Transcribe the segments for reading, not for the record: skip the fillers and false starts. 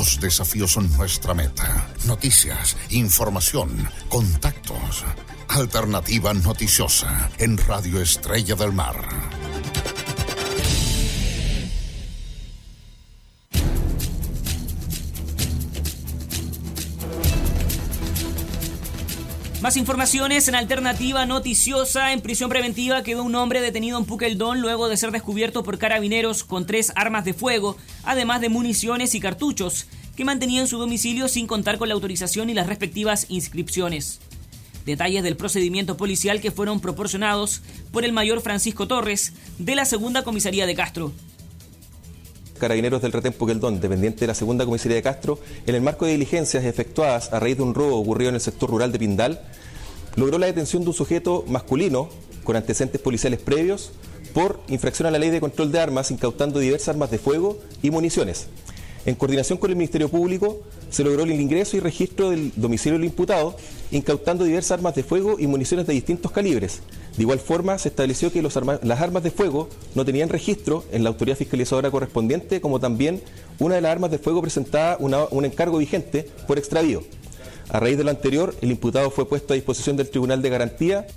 Los desafíos son nuestra meta. Noticias, información, contactos. Alternativa Noticiosa en Radio Estrella del Mar. Más informaciones en Alternativa Noticiosa. En prisión preventiva quedó un hombre detenido en Puqueldón luego de ser descubierto por carabineros con 3 armas de fuego, además de municiones y cartuchos, que mantenía en su domicilio sin contar con la autorización y las respectivas inscripciones. Detalles del procedimiento policial que fueron proporcionados por el mayor Francisco Torres, de la Segunda Comisaría de Castro. Carabineros del Retén Puqueldón, dependiente de la Segunda Comisaría de Castro, en el marco de diligencias efectuadas a raíz de un robo ocurrido en el sector rural de Pindal, logró la detención de un sujeto masculino con antecedentes policiales previos por infracción a la ley de control de armas, incautando diversas armas de fuego y municiones. En coordinación con el Ministerio Público, se logró el ingreso y registro del domicilio del imputado, incautando diversas armas de fuego y municiones de distintos calibres. De igual forma, se estableció que las armas de fuego no tenían registro en la autoridad fiscalizadora correspondiente, como también una de las armas de fuego presentaba un encargo vigente por extravío. A raíz de lo anterior, el imputado fue puesto a disposición del Tribunal de Garantía.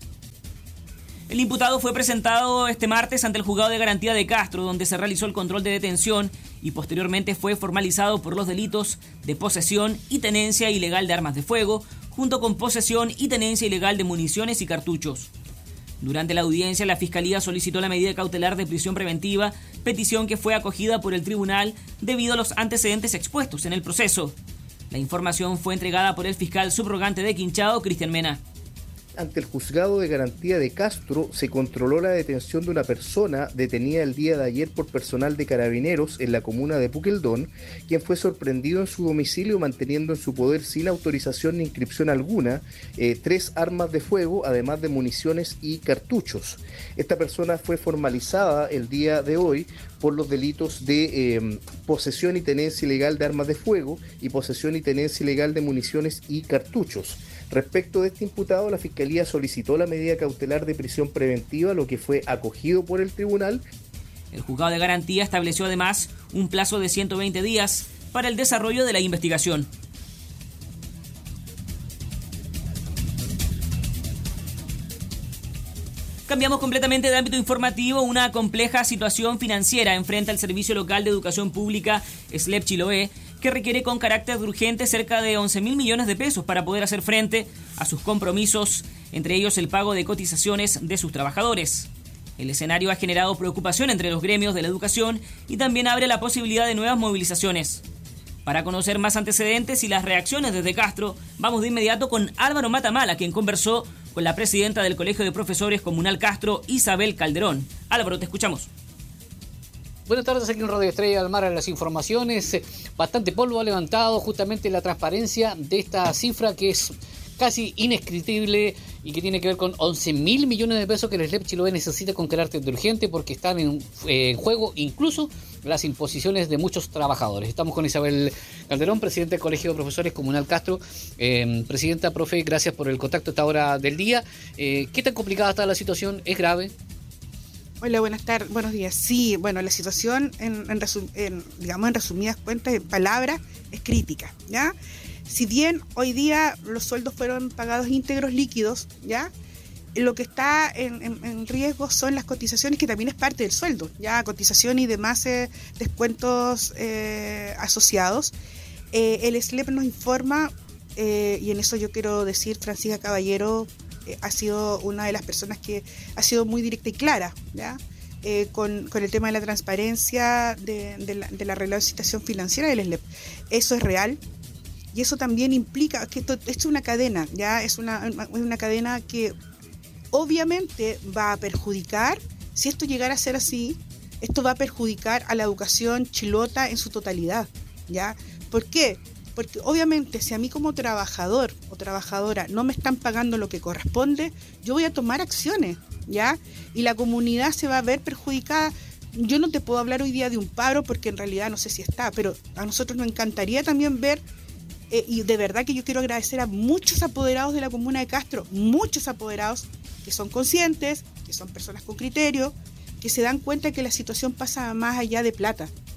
El imputado fue presentado este martes ante el Juzgado de Garantía de Castro, donde se realizó el control de detención y posteriormente fue formalizado por los delitos de posesión y tenencia ilegal de armas de fuego, junto con posesión y tenencia ilegal de municiones y cartuchos. Durante la audiencia, la Fiscalía solicitó la medida cautelar de prisión preventiva, petición que fue acogida por el tribunal debido a los antecedentes expuestos en el proceso. La información fue entregada por el fiscal subrogante de Quinchao, Cristian Mena. Ante el Juzgado de Garantía de Castro se controló la detención de una persona detenida el día de ayer por personal de carabineros en la comuna de Puqueldón, quien fue sorprendido en su domicilio manteniendo en su poder sin autorización ni inscripción alguna 3 armas de fuego, además de municiones y cartuchos. Esta persona fue formalizada el día de hoy por los delitos de posesión y tenencia ilegal de armas de fuego y posesión y tenencia ilegal de municiones y cartuchos. Respecto de este imputado, la Fiscalía solicitó la medida cautelar de prisión preventiva, lo que fue acogido por el tribunal. El Juzgado de Garantía estableció además un plazo de 120 días para el desarrollo de la investigación. Cambiamos completamente de ámbito informativo. Una compleja situación financiera enfrenta el Servicio Local de Educación Pública SLEP Chiloé, que requiere con carácter urgente cerca de 11.000 millones de pesos para poder hacer frente a sus compromisos, entre ellos el pago de cotizaciones de sus trabajadores. El escenario ha generado preocupación entre los gremios de la educación y también abre la posibilidad de nuevas movilizaciones. Para conocer más antecedentes y las reacciones desde Castro, vamos de inmediato con Álvaro Matamala, quien conversó con la presidenta del Colegio de Profesores Comunal Castro, Isabel Calderón. Álvaro, te escuchamos. Buenas tardes, aquí en Radio Estrella del Mar en las informaciones. Bastante polvo ha levantado justamente la transparencia de esta cifra que es casi inescriptible y que tiene que ver con 11.000 millones de pesos que el SLEP Chiloé necesita con carácter de urgente porque están en juego incluso las imposiciones de muchos trabajadores. Estamos con Isabel Calderón, presidenta del Colegio de Profesores Comunal Castro. Presidenta, profe, gracias por el contacto a esta hora del día. ¿Qué tan complicada está la situación? ¿Es grave? Hola, buenas tardes, buenos días. Sí, bueno, la situación en resumidas cuentas, en palabras, es crítica, ¿ya? Si bien hoy día los sueldos fueron pagados íntegros líquidos, ¿ya? Lo que está en riesgo son las cotizaciones, que también es parte del sueldo, ya cotización y demás descuentos asociados. El SLEP nos informa, y en eso yo quiero decir, Francisca Caballero ha sido una de las personas que ha sido muy directa y clara, ¿ya? Con el tema de la transparencia de la reglamentación financiera del SLEP. Eso es real. Y eso también implica que esto es una cadena, ya es una cadena que obviamente va a perjudicar, si esto llegara a ser así, esto va a perjudicar a la educación chilota en su totalidad, ¿ya? ¿Por qué? Porque obviamente si a mí como trabajador o trabajadora no me están pagando lo que corresponde, yo voy a tomar acciones, ¿ya? Y la comunidad se va a ver perjudicada. Yo no te puedo hablar hoy día de un paro porque en realidad no sé si está, pero a nosotros nos encantaría también ver. Y de verdad que yo quiero agradecer a muchos apoderados de la comuna de Castro, muchos apoderados que son conscientes, que son personas con criterio, que se dan cuenta que la situación pasa más allá de plata,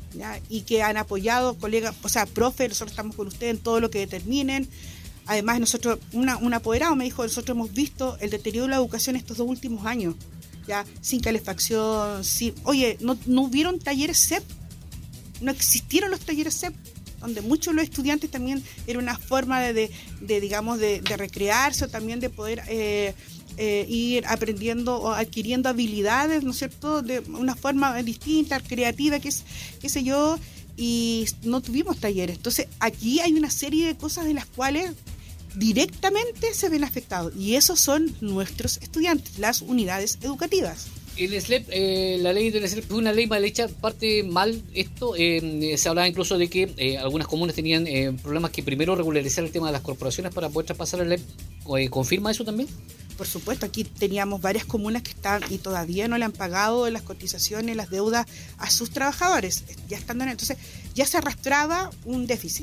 ¿ya? Y que han apoyado, colegas, o sea, profe, nosotros estamos con ustedes en todo lo que determinen. Además, nosotros, un apoderado me dijo, nosotros hemos visto el deterioro de la educación estos 2 últimos años, ya, sin calefacción, oye, no hubieron talleres CEP, no existieron los talleres CEP, donde muchos de los estudiantes también era una forma de recrearse, o también de poder ir aprendiendo o adquiriendo habilidades, ¿no es cierto?, de una forma distinta, creativa, qué sé yo, y no tuvimos talleres. Entonces, aquí hay una serie de cosas de las cuales directamente se ven afectados, y esos son nuestros estudiantes, las unidades educativas. El SLEP, la ley del SLEP fue una ley mal hecha, parte mal esto. Se hablaba incluso de que algunas comunas tenían problemas que primero regularizar el tema de las corporaciones para poder traspasar el SLEP. ¿Confirma eso también? Por supuesto, aquí teníamos varias comunas que están y todavía no le han pagado las cotizaciones, las deudas a sus trabajadores. Ya estando entonces ya se arrastraba un déficit,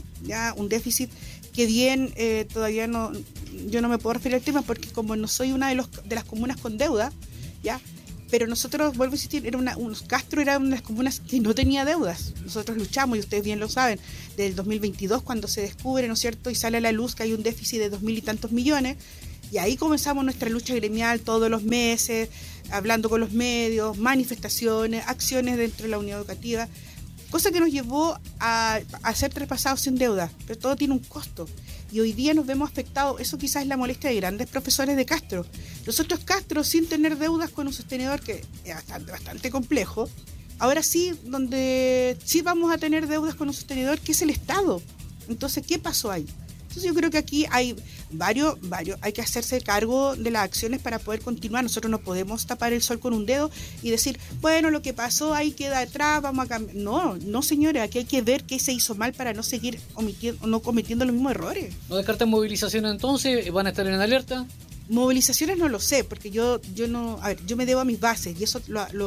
que bien todavía no, yo no me puedo referir al tema porque como no soy una de las comunas con deuda, ya. Pero nosotros, vuelvo a insistir, Castro era una de las comunas que no tenía deudas. Nosotros luchamos, y ustedes bien lo saben, del 2022 cuando se descubre, ¿no es cierto?, y sale a la luz que hay un déficit de 2.000 y tantos millones, y ahí comenzamos nuestra lucha gremial todos los meses, hablando con los medios, manifestaciones, acciones dentro de la unidad educativa, cosa que nos llevó a ser traspasados sin deuda, pero todo tiene un costo. Y hoy día nos vemos afectados, eso quizás es la molestia de grandes profesores de Castro. Nosotros Castro, sin tener deudas con un sostenedor que es bastante complejo, ahora sí, donde sí vamos a tener deudas con un sostenedor que es el Estado. Entonces, ¿qué pasó ahí? Entonces yo creo que aquí hay varios, hay que hacerse cargo de las acciones para poder continuar. Nosotros no podemos tapar el sol con un dedo y decir, bueno, lo que pasó ahí queda atrás, vamos a cambiar. No, señores, aquí hay que ver qué se hizo mal para no seguir cometiendo los mismos errores. ¿No descartan movilizaciones entonces? ¿Van a estar en alerta? Movilizaciones no lo sé, porque yo me debo a mis bases y eso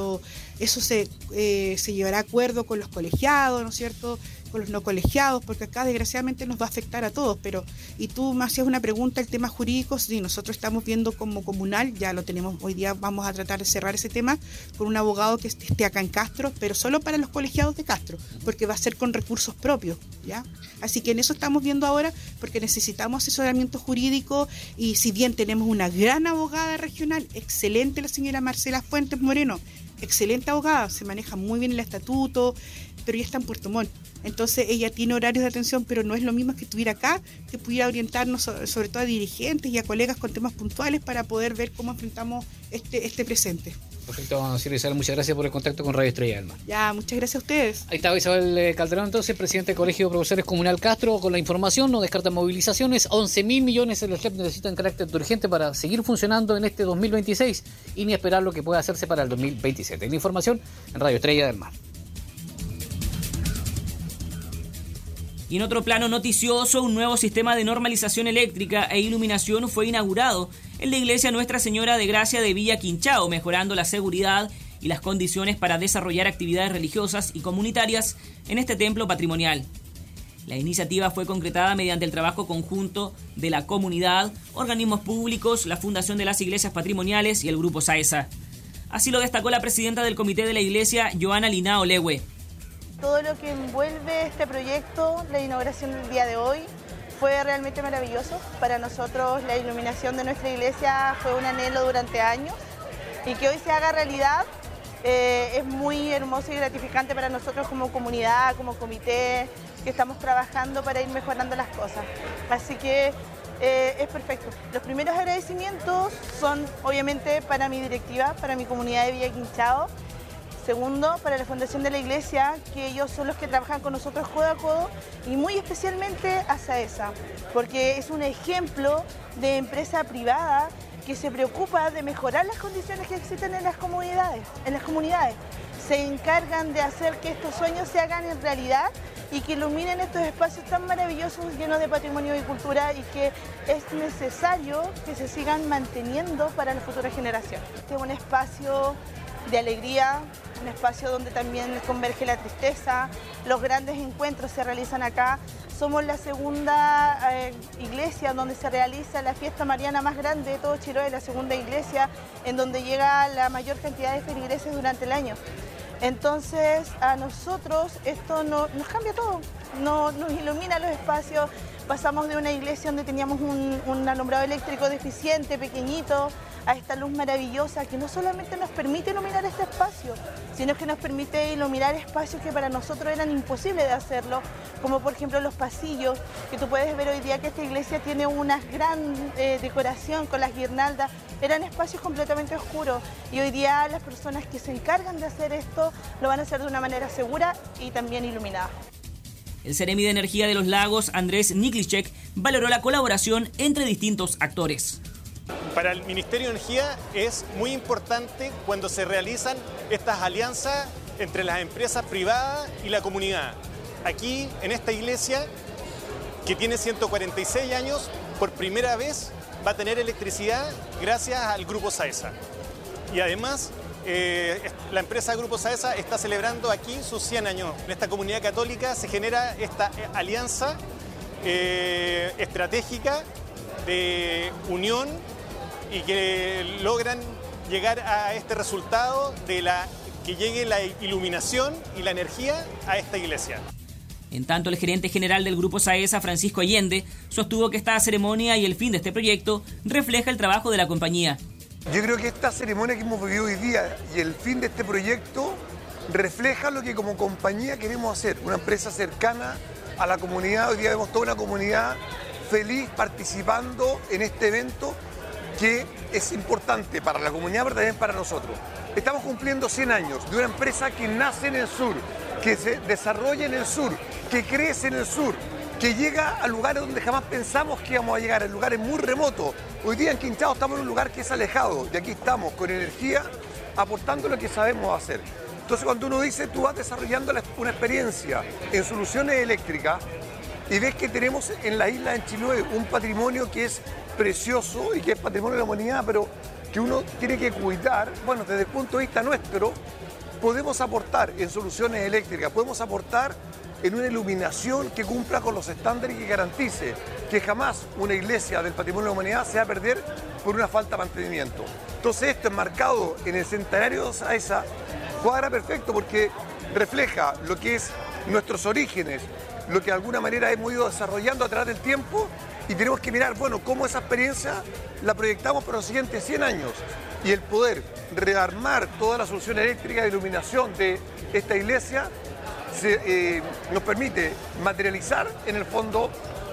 se llevará a acuerdo con los colegiados, ¿no es cierto?, con los no colegiados, porque acá desgraciadamente nos va a afectar a todos. Y tú me hacías una pregunta, el tema jurídico, sí, nosotros estamos viendo como comunal, ya lo tenemos, hoy día vamos a tratar de cerrar ese tema con un abogado que esté acá en Castro, pero solo para los colegiados de Castro, porque va a ser con recursos propios, ¿ya? Así que en eso estamos viendo ahora, porque necesitamos asesoramiento jurídico, y si bien tenemos una gran abogada regional, excelente la señora Marcela Fuentes Moreno, excelente abogada, se maneja muy bien el estatuto, pero ya está en Puerto Montt. Entonces ella tiene horarios de atención, pero no es lo mismo que estuviera acá, que pudiera orientarnos sobre todo a dirigentes y a colegas con temas puntuales para poder ver cómo enfrentamos este presente. Perfecto, Isabel, muchas gracias por el contacto con Radio Estrella del Mar. Ya, muchas gracias a ustedes. Ahí estaba Isabel Calderón, entonces, presidente del Colegio de Profesores Comunal Castro, con la información. No descartan movilizaciones. 11.000 millones el SLEP necesitan carácter urgente para seguir funcionando en este 2026 y ni esperar lo que pueda hacerse para el 2027. La información en Radio Estrella del Mar. Y en otro plano noticioso, un nuevo sistema de normalización eléctrica e iluminación fue inaugurado en la iglesia Nuestra Señora de Gracia de Villa Quinchao, mejorando la seguridad y las condiciones para desarrollar actividades religiosas y comunitarias en este templo patrimonial. La iniciativa fue concretada mediante el trabajo conjunto de la comunidad, organismos públicos, la Fundación de las Iglesias Patrimoniales y el Grupo SAESA. Así lo destacó la presidenta del comité de la iglesia, Joana Linao Lewe. Todo lo que envuelve este proyecto, la inauguración del día de hoy, fue realmente maravilloso. Para nosotros la iluminación de nuestra iglesia fue un anhelo durante años y que hoy se haga realidad es muy hermoso y gratificante para nosotros como comunidad, como comité, que estamos trabajando para ir mejorando las cosas. Así que es perfecto. Los primeros agradecimientos son obviamente para mi directiva, para mi comunidad de Villa Quinchao. Segundo, para la Fundación de la Iglesia, que ellos son los que trabajan con nosotros codo a codo, y muy especialmente a SAESA, porque es un ejemplo de empresa privada que se preocupa de mejorar las condiciones que existen en las comunidades. Se encargan de hacer que estos sueños se hagan en realidad y que iluminen estos espacios tan maravillosos, llenos de patrimonio y cultura, y que es necesario que se sigan manteniendo para la futura generación. Este es un espacio de alegría, un espacio donde también converge la tristeza, los grandes encuentros se realizan acá. Somos la segunda iglesia donde se realiza la fiesta mariana más grande de todo Chiloé, la segunda iglesia en donde llega la mayor cantidad de feligreses durante el año. Entonces a nosotros esto nos cambia todo, nos ilumina los espacios. Pasamos de una iglesia donde teníamos un alumbrado eléctrico deficiente, pequeñito, a esta luz maravillosa que no solamente nos permite iluminar este espacio, sino que nos permite iluminar espacios que para nosotros eran imposibles de hacerlo, como por ejemplo los pasillos, que tú puedes ver hoy día que esta iglesia tiene una gran decoración con las guirnaldas. Eran espacios completamente oscuros y hoy día las personas que se encargan de hacer esto lo van a hacer de una manera segura y también iluminada. El Seremi de Energía de los Lagos, Andrés Niklichek, valoró la colaboración entre distintos actores. Para el Ministerio de Energía es muy importante cuando se realizan estas alianzas entre las empresas privadas y la comunidad. Aquí, en esta iglesia, que tiene 146 años, por primera vez va a tener electricidad gracias al Grupo Saesa. Y además, la empresa Grupo Saesa está celebrando aquí sus 100 años. En esta comunidad católica se genera esta alianza estratégica de unión y que logran llegar a este resultado de que llegue la iluminación y la energía a esta iglesia. En tanto, el gerente general del Grupo Saesa, Francisco Allende, sostuvo que esta ceremonia y el fin de este proyecto refleja el trabajo de la compañía. Yo creo que esta ceremonia que hemos vivido hoy día y el fin de este proyecto refleja lo que como compañía queremos hacer, una empresa cercana a la comunidad. Hoy día vemos toda una comunidad feliz participando en este evento que es importante para la comunidad, pero también para nosotros. Estamos cumpliendo 100 años de una empresa que nace en el sur, que se desarrolla en el sur, que crece en el sur, que llega a lugares donde jamás pensamos que íbamos a llegar, en lugares muy remotos. Hoy día en Quinchao estamos en un lugar que es alejado y aquí estamos con energía aportando lo que sabemos hacer. Entonces cuando uno dice, tú vas desarrollando una experiencia en soluciones eléctricas y ves que tenemos en la isla de Chiloé un patrimonio que es precioso y que es patrimonio de la humanidad, pero que uno tiene que cuidar, bueno, desde el punto de vista nuestro, podemos aportar en soluciones eléctricas, podemos aportar en una iluminación que cumpla con los estándares y que garantice que jamás una iglesia del patrimonio de la humanidad se va a perder por una falta de mantenimiento. Entonces esto enmarcado en el centenario de Saesa cuadra perfecto porque refleja lo que es nuestros orígenes, lo que de alguna manera hemos ido desarrollando a través del tiempo y tenemos que mirar, bueno, cómo esa experiencia la proyectamos para los siguientes 100 años y el poder rearmar toda la solución eléctrica de iluminación de esta iglesia nos permite materializar en el fondo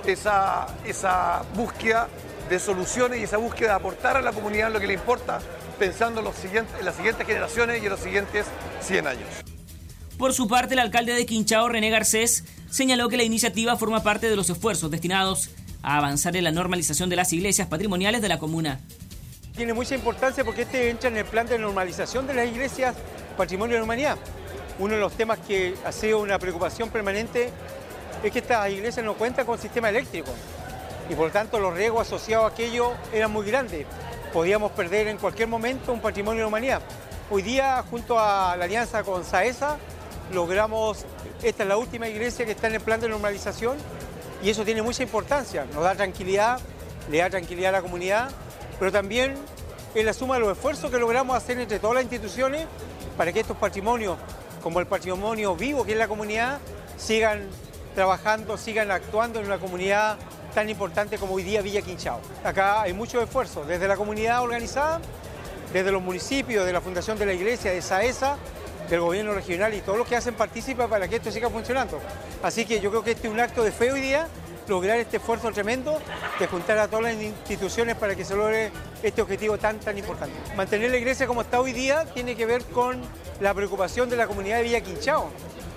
esa búsqueda de soluciones y esa búsqueda de aportar a la comunidad lo que le importa, pensando en las siguientes generaciones y en los siguientes 100 años. Por su parte, el alcalde de Quinchao, René Garcés, señaló que la iniciativa forma parte de los esfuerzos destinados a avanzar en la normalización de las iglesias patrimoniales de la comuna. Tiene mucha importancia porque este entra en el plan de normalización de las iglesias patrimonio de la humanidad. Uno de los temas que ha sido una preocupación permanente es que estas iglesias no cuentan con sistema eléctrico y por lo tanto los riesgos asociados a aquello eran muy grandes. Podíamos perder en cualquier momento un patrimonio de la humanidad. Hoy día, junto a la alianza con Saesa, logramos, esta es la última iglesia que está en el plan de normalización y eso tiene mucha importancia, nos da tranquilidad, le da tranquilidad a la comunidad, pero también es la suma de los esfuerzos que logramos hacer entre todas las instituciones para que estos patrimonios, como el patrimonio vivo que es la comunidad, sigan trabajando, sigan actuando en una comunidad tan importante como hoy día Villa Quinchao. Acá hay mucho esfuerzo, desde la comunidad organizada, desde los municipios, de la Fundación de la Iglesia, de Saesa, del gobierno regional y todos los que hacen partícipa para que esto siga funcionando. Así que yo creo que este es un acto de fe hoy día, lograr este esfuerzo tremendo de juntar a todas las instituciones para que se logre este objetivo tan importante. Mantener la iglesia como está hoy día tiene que ver con la preocupación de la comunidad de Villa Quinchao.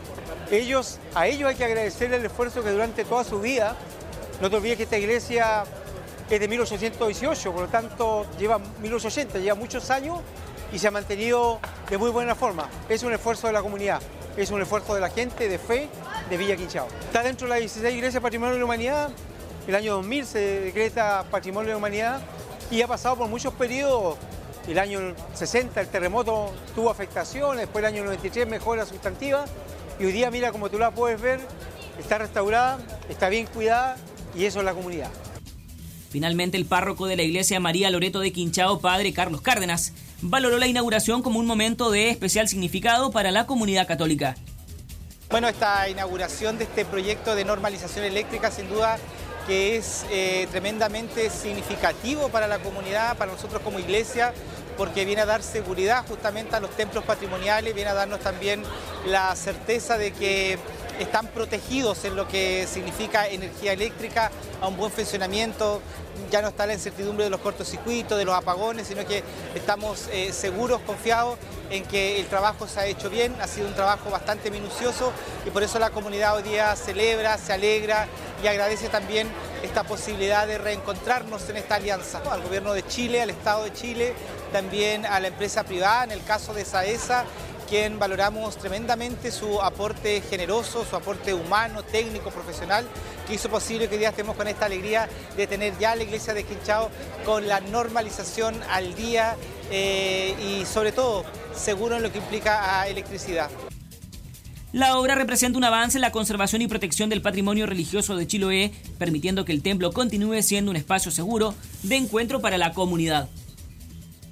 A ellos hay que agradecerle el esfuerzo que durante toda su vida, no te olvides que esta iglesia es de 1818, por lo tanto lleva 1880, lleva muchos años y se ha mantenido de muy buena forma. Es un esfuerzo de la comunidad, es un esfuerzo de la gente de fe de Villa Quinchao. Está dentro de las 16 iglesias Patrimonio de la Humanidad, el año 2000 se decreta Patrimonio de la Humanidad y ha pasado por muchos periodos. El año 60 el terremoto tuvo afectaciones, después el año 93 mejora sustantiva y hoy día, mira, como tú la puedes ver, está restaurada, está bien cuidada y eso es la comunidad. Finalmente, el párroco de la iglesia María Loreto de Quinchao, padre Carlos Cárdenas, valoró la inauguración como un momento de especial significado para la comunidad católica. Bueno, esta inauguración de este proyecto de normalización eléctrica sin duda que es tremendamente significativo para la comunidad, para nosotros como iglesia, porque viene a dar seguridad justamente a los templos patrimoniales, viene a darnos también la certeza de que están protegidos en lo que significa energía eléctrica, a un buen funcionamiento. Ya no está la incertidumbre de los cortocircuitos, de los apagones, sino que estamos seguros, confiados en que el trabajo se ha hecho bien, ha sido un trabajo bastante minucioso y por eso la comunidad hoy día celebra, se alegra y agradece también esta posibilidad de reencontrarnos en esta alianza. Al gobierno de Chile, al Estado de Chile, también a la empresa privada, en el caso de SAESA, quien valoramos tremendamente su aporte generoso, su aporte humano, técnico, profesional, que hizo posible que hoy día estemos con esta alegría de tener ya la iglesia de Quinchao con la normalización al día y sobre todo seguro en lo que implica a electricidad. La obra representa un avance en la conservación y protección del patrimonio religioso de Chiloé, permitiendo que el templo continúe siendo un espacio seguro de encuentro para la comunidad.